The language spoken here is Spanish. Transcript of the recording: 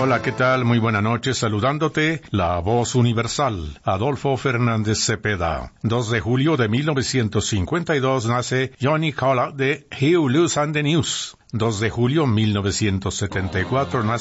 Hola, ¿qué tal? Muy buena noche, saludándote, la voz universal, Adolfo Fernández Cepeda. 2 de julio de 1952 nace Johnny Collett de Hugh Lewis and the News. 2 de julio 1974 nace